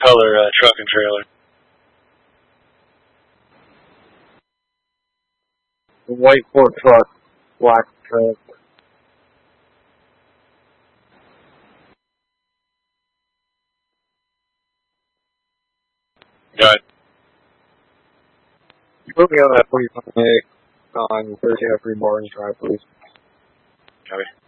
color truck and trailer? White fork truck, black truck. Got it. Put me on that 45 on Thursday after Barnes Drive, please. Copy.